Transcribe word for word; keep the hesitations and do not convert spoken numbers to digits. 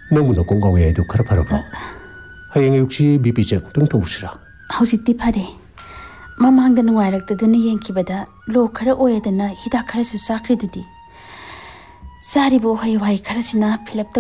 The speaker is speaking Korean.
너무나 공감해 해도 그래 바라봐. 하영이 혹시 비비적 등통우시라. haujitti phare mamangda nuwairakta duna yenkibada lo khara oyedana hida khara su sakri dudi sari bo hai wai khara sina philap